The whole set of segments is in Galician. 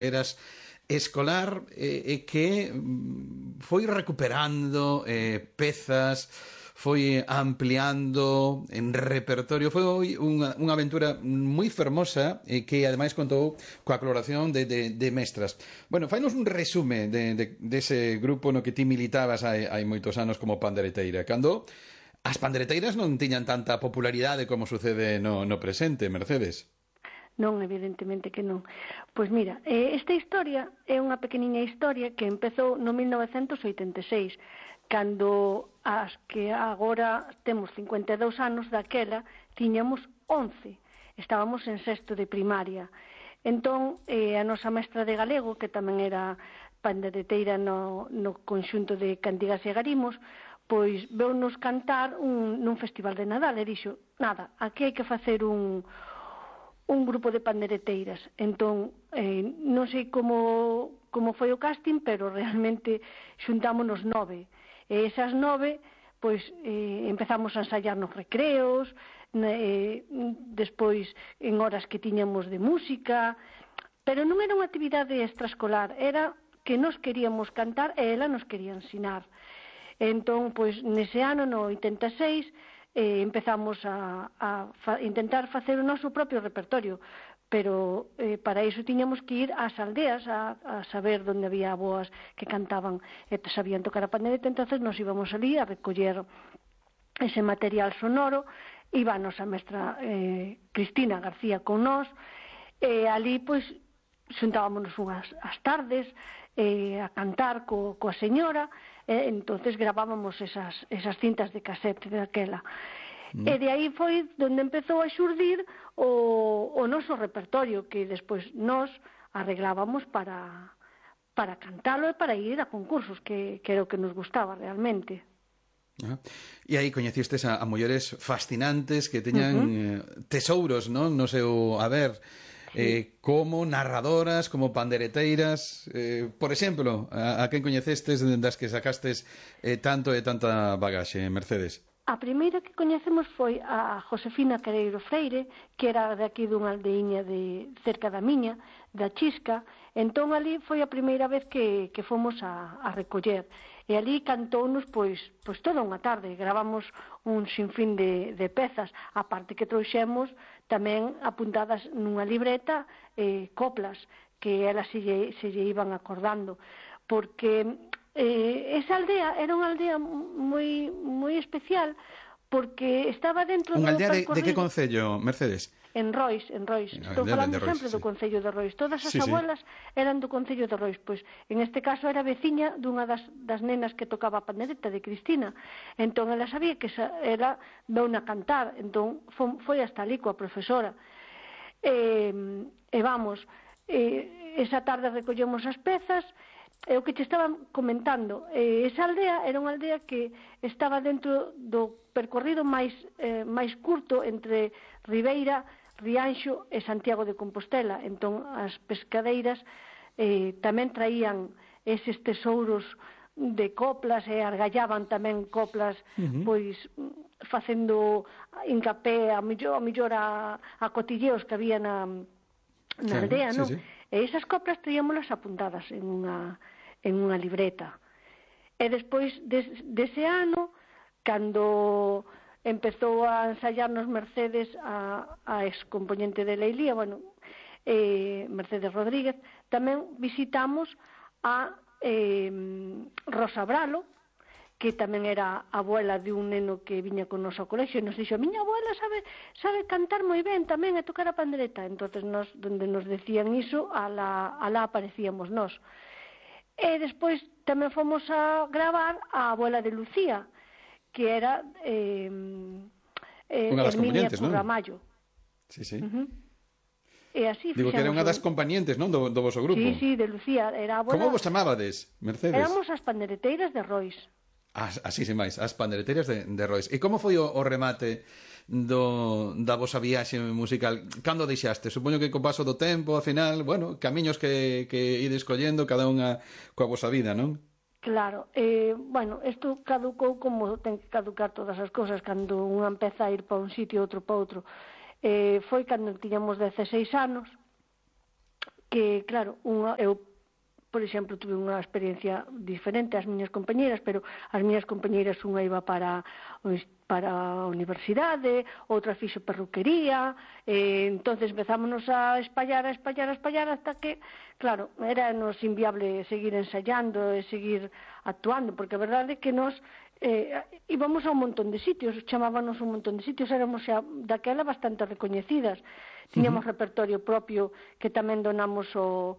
eras escolar que foi recuperando pezas, foi ampliando en repertorio. Foi unha aventura moi fermosa que ademais contou coa colaboración de mestras. Bueno, fainos un resume dese grupo no que ti militabas hai moitos anos como pandereteira, cando as pandereteiras non tiñan tanta popularidade como sucede no presente, Mercedes. Non, evidentemente que non. Pois mira, esta historia é unha pequeniña historia que empezou no 1986, cando as que agora temos 52 anos daquela, tiñamos 11. Estábamos en sexto de primaria. Entón, a nosa mestra de galego, que tamén era pandereteira no conxunto de Cantigas e Garimos, pois veu-nos cantar nun festival de Nadal e dixo, nada, aquí hai que facer un grupo de pandereteiras. Entón, non sei como foi o casting, pero realmente xuntámonos 9. E esas 9, pois, empezamos a ensayar nos recreos, despois en horas que tiñamos de música, pero non era unha actividade extraescolar, era que nos queríamos cantar e ela nos quería ensinar. Entón, pois, nese ano, no 86, empezamos a intentar facer o noso propio repertorio, pero para iso tiñamos que ir ás aldeas a saber onde había boas que cantaban e sabían tocar a pandereta. Entonces nos íbamos ali a recoller ese material sonoro. Iba a nosa mestra Cristina García con nós, e ali pois xuntábamos unhas as tardes a cantar coa señora. Entonces gravábamos esas cintas de casete daquela. E de aí foi onde empezou a xurdir o noso repertorio, que despois nós arreglábamos para cantalo e para ir a concursos, que era o que nos gustaba realmente. E aí coñecistes a mulleres fascinantes que teñan tesouros, non, no seu haber. Como narradoras, como pandereteiras, por exemplo, a quen coñecestes das que sacastes tanto e tanta bagaxe, Mercedes? A primeira que coñecemos foi a Josefina Quereiro Freire, que era de aquí dunha aldeiña de cerca da miña, da Chisca. Entón ali foi a primeira vez que fomos a recoller, e ali cantounos pois toda unha tarde. Gravamos un sinfín de pezas, a parte que trouxemos tamén apuntadas nunha libreta coplas que elas se lle iban acordando, porque esa aldea era unha aldea moi especial, porque estaba dentro do unha aldea percorrido. De que concello, Mercedes? En Rois. Estou falando sempre do concello de Rois. Todas as abuelas eran do concello de Rois. Pois, en este caso, era veciña dunha das nenas que tocaba a pandereta, de Cristina. Entón, ela sabía que era douna cantar. Entón, foi hasta ali coa profesora. E vamos, esa tarde recollemos as pezas. É o que te estaba comentando. Esa aldea era unha aldea que estaba dentro do percorrido máis curto entre Ribeira, Rianxo e Santiago de Compostela. Entón as pescadeiras tamén traían eses tesouros de coplas e argallaban tamén coplas, pois facendo hincapé a mellor a cotilleos que había na aldea, non? E esas coplas traíamolas apuntadas en unha libreta. E despois dese ano, cando empezou a ensayarnos Mercedes, a excomponente de Leilía, Mercedes Rodríguez, tamén visitamos a Rosa Bralo, que tamén era abuela de un neno que viña con nos ao colexio, e nos dixo, miña abuela sabe cantar moi ben tamén e tocar a pandereta. Entonces nos, donde nos decían iso, alá aparecíamos nós. E despois tamén fomos a gravar a abuela de Lucía, que era Herminia Curramallo. Sí. E así digo que era unha das compañentes, non, do voso grupo. Sí, de Lucía, era a abuela. Como vos chamabades, Mercedes? Éramos as pandereteiras de Rois. Así sen máis, as pandereteiras de Rois. E como foi o remate da vosa viaxe musical? Cando deixaste? Supoño que co paso do tempo, ao final, camiños que ides collendo cada unha coa vosa vida, non? Claro, isto caducou como ten que caducar todas as cousas, cando unha empeza a ir para un sitio e outro para outro. Foi cando tiñamos 16 anos, que, claro, eu, por exemplo, tuve unha experiencia diferente ás miñas compañeras, pero as miñas compañeras unha iba para a universidade, outra fixo perruquería, entonces empezámonos a espallar hasta que, claro, era nos inviable seguir ensayando e seguir actuando, porque a verdade é que nos íbamos a un montón de sitios, chamábanos un montón de sitios, éramos xa daquela bastante recoñecidas, tiñamos repertorio propio que tamén donamos o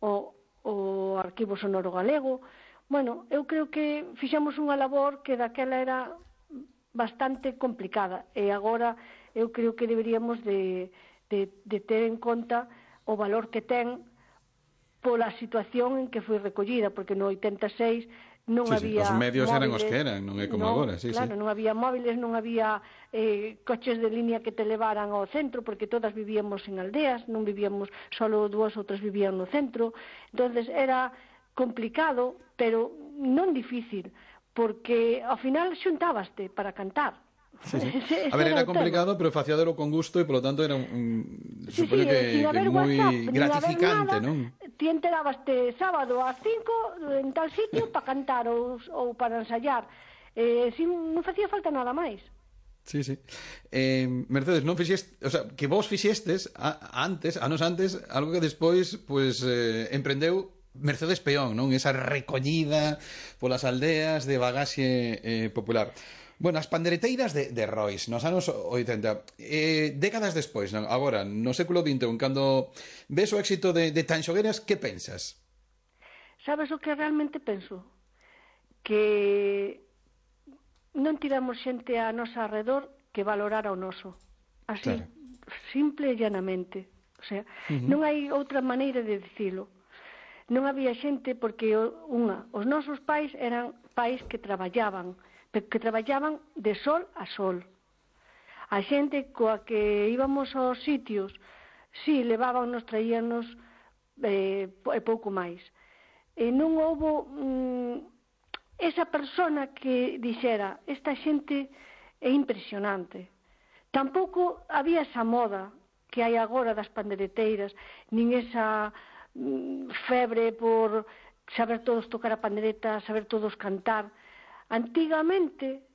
Arquivo Sonoro Galego. Bueno, eu creo que fixemos unha labor que daquela era bastante complicada e agora eu creo que deberíamos de ter en conta o valor que ten pola situación en que foi recollida, porque no 86 non había os medios móviles, eran os que eran, non é como agora, claro, non había móviles, non había coches de línea que te levaran ao centro, porque todas vivíamos en aldeas, non vivíamos, solo 2 ou 3 vivían no centro, entonces era complicado, pero non difícil, porque ao final xuntábaste para cantar. Sí. A ver, era complicado, pero facíadelo con gusto e, polo tanto, era supoño que moi gratificante, non? Ti enterabaste sábado ás 5 en tal sitio para cantar ou para ensayar. Non facía falta nada máis. Sí. Mercedes, non fixeste, o sea, que vos fixestes anos antes, algo que despois pues emprendeu Mercedes Peón, non? Esa recollida polas aldeas de bagaxe popular. Bueno, as pandereteiras de Rois nos anos 80, décadas despois, non? Agora, no século XXI, cando ves o éxito de Tanxogueras, que pensas? Sabes o que realmente penso? Que non tiramos xente a nosa arredor que valorara o noso. Así, claro. Simple e llanamente. O sea, non hai outra maneira de dicilo. Non había xente porque, os nosos pais eran pais que traballaban de sol a sol. A xente coa que íbamos aos sitios, si levábanos, traíanos e pouco máis. E non houbo esa persona que dixera, esta xente é impresionante. Tampouco había esa moda que hai agora das pandereteiras, nin esa febre por saber todos tocar a pandereta, saber todos cantar. Antigamente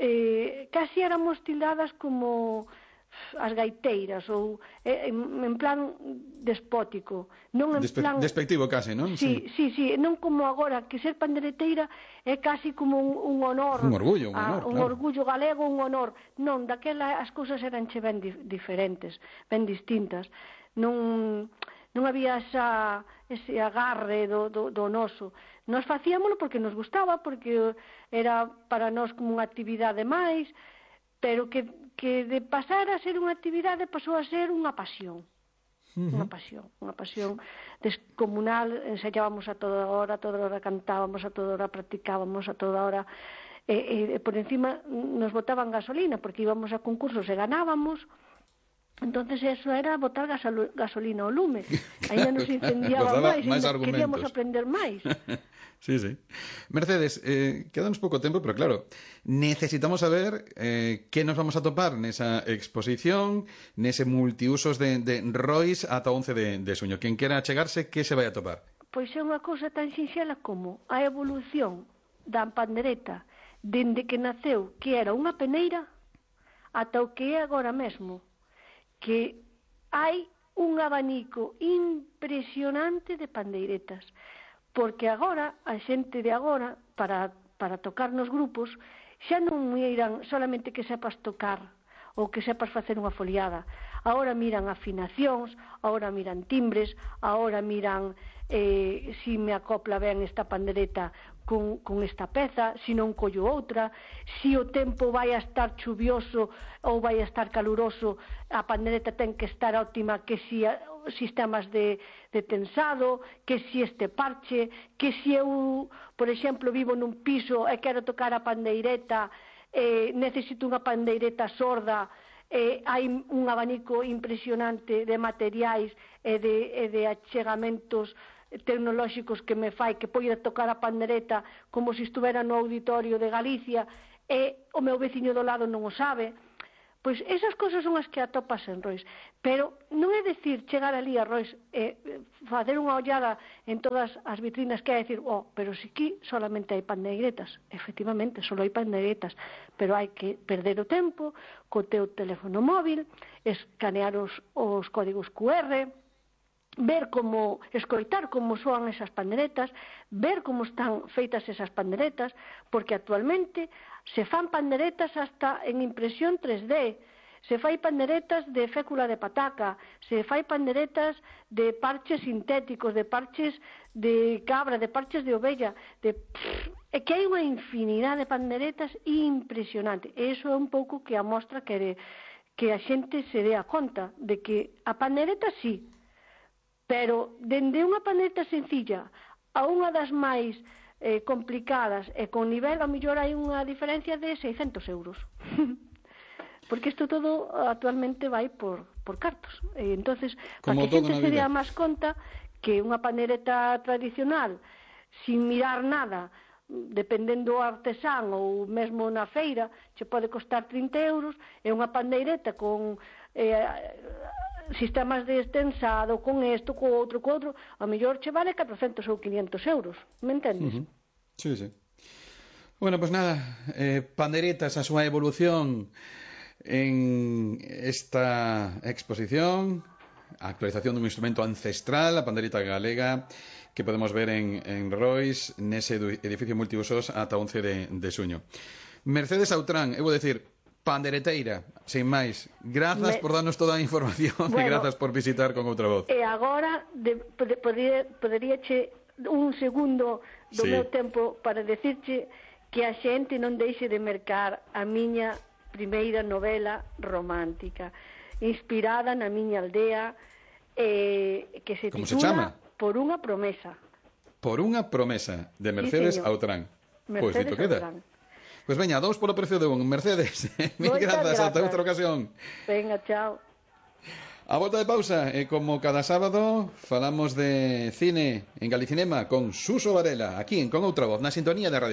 casi éramos tildadas como as gaiteiras ou en plan despótico, non en plan despectivo case, non? Sí, non como agora que ser pandereteira é casi como un honor, un orgullo galego, un honor. Non, daquela as cousas eranche ben diferentes, ben distintas. Non había ese agarre do noso. Nos facíamolo porque nos gustaba, porque era para nós como unha actividade máis, pero que de pasar a ser unha actividade pasou a ser unha pasión. Unha pasión descomunal. Ensayábamos a toda hora cantábamos, a toda hora practicábamos, a toda hora por encima nos botaban gasolina, porque íbamos a concursos e ganábamos. Entonces eso era botar gasolina ao lume. Aí nos incendiaba máis, queríamos aprender máis. Sí. Mercedes, quedanos pouco tempo, pero claro, necesitamos saber que nos vamos a topar nesa exposición, nese multiusos de Rois ata 11 de xuño. Quen quera achegarse, que se vai a topar? Pois é unha cousa tan sinxela como a evolución da pandereta dende que naceu, que era unha peneira, ata o que é agora mesmo, que hai un abanico impresionante de pandeiretas, porque agora, a xente de agora, para tocar nos grupos, xa non miran solamente que sepas tocar ou que sepas facer unha foliada. Agora miran afinacións, agora miran timbres, agora miran si me acopla ben esta pandereta con esta peza, se non collo outra, se o tempo vai a estar chuvioso ou vai a estar caluroso, a pandereta ten que estar óptima, que si sistemas de tensado, que si este parche, que si eu, por exemplo, vivo nun piso e quero tocar a pandeireta, necesito unha pandeireta sorda, hai un abanico impresionante de materiais e de achegamentos tecnolóxicos que me fai que poida tocar a pandereta como se estuvera no auditorio de Galicia e o meu veciño do lado non o sabe. Pois esas cousas son as que atopas en Rois, pero non é dicir chegar ali a Rois e facer unha ollada en todas as vitrinas que é dicir, pero si aquí solamente hai pandeiretas. Efectivamente, só hai pandeiretas, pero hai que perder o tempo co teu teléfono móvil, escanear os códigos QR, ver como, escoitar como soan esas panderetas, ver como están feitas esas panderetas, porque actualmente se fan panderetas hasta en impresión 3D, se fai panderetas de fécula de pataca, se fai panderetas de parches sintéticos, de parches de cabra, de parches de ovella, é que hai unha infinidade de panderetas impresionante, e iso é un pouco que amostra que a xente se dé a conta de que a pandereta sí, pero dende unha pandereta sencilla a unha das máis complicadas e con nivel, a mellor hai unha diferencia de 600 euros. Porque isto todo actualmente vai por cartos. Entonces, para que a xente se dea máis conta que unha pandereta tradicional, sin mirar nada, dependendo do artesán ou mesmo na feira, che pode costar 30 euros, e unha pandeireta con sistemas de estensado, con isto, co outro, a mellor che vale 400 ou 500 euros, me entendes? Sí, sí. Bueno, pues nada, panderetas, a súa evolución en esta exposición, a actualización dun instrumento ancestral, a pandereta galega, que podemos ver en Rois, nese edificio multiusos ata 11 de xuño. Mercedes Autrán, eu vou decir, pandereteira, sin máis. Grazas por darnos toda a información e grazas por visitar con outra voz. E agora poderíache un segundo do meu tempo para decirche que a xente non deixe de mercar a miña primeira novela romántica, inspirada na miña aldea, que se titula Por unha promesa. Por unha promesa, de Mercedes Autrán. Pois dito queda. Pois veña, 2 polo precio de un. Mercedes, mil grazas, ata outra ocasión. Venga, chao. A volta de pausa, e como cada sábado falamos de cine en Galicinema con Suso Varela, aquí en Con Outra Voz, na sintonía de Radio